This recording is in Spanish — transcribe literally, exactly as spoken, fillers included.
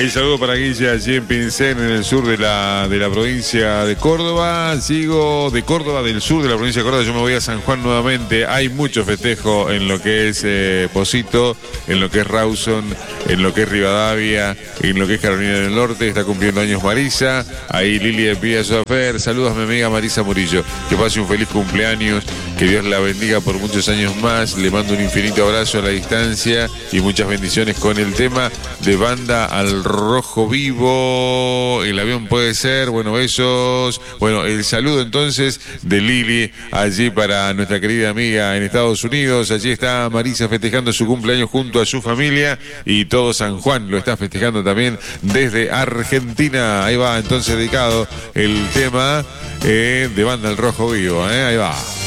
El saludo para Guille allí en Pincén, en el sur de la, de la provincia de Córdoba. Sigo de Córdoba, del sur de la provincia de Córdoba. Yo me voy a San Juan nuevamente. Hay mucho festejo en lo que es eh, Posito, en lo que es Rawson, en lo que es Rivadavia, en lo que es Carolina del Norte. Está cumpliendo años Marisa. Ahí Lili de Pía Sofer. Saludos a mi amiga Marisa Murillo. Que pase un feliz cumpleaños. Que Dios la bendiga por muchos años más. Le mando un infinito abrazo a la distancia y muchas bendiciones con el tema de Banda al Rojo Vivo. El avión puede ser. Bueno, besos. Bueno, el saludo entonces de Lili allí para nuestra querida amiga en Estados Unidos. Allí está Marisa festejando su cumpleaños junto a su familia y todo San Juan lo está festejando también desde Argentina. Ahí va entonces dedicado el tema eh, de Banda al Rojo Vivo. Eh, ahí va.